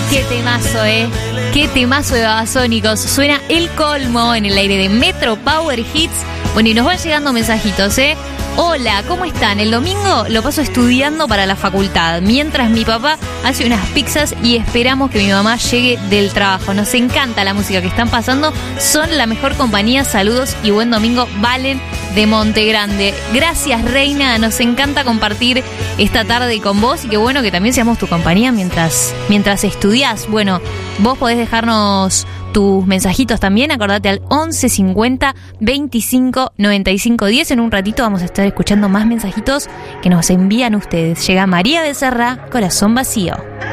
Qué temazo, qué temazo de Babasónicos. Suena El Colmo en el aire de Metro Power Hits. Bueno, y nos van llegando mensajitos, Hola, ¿cómo están? El domingo lo paso estudiando para la facultad, mientras mi papá hace unas pizzas y esperamos que mi mamá llegue del trabajo. Nos encanta la música que están pasando, son la mejor compañía. Saludos y buen domingo, Valen de Monte Grande. Gracias, Reina, nos encanta compartir esta tarde con vos y qué bueno que también seamos tu compañía mientras estudiás. Bueno, vos podés dejarnos tus mensajitos también, acordate al 11 50 25 95 10. En un ratito vamos a estar escuchando más mensajitos que nos envían ustedes. Llega María Becerra, Corazón Vacío.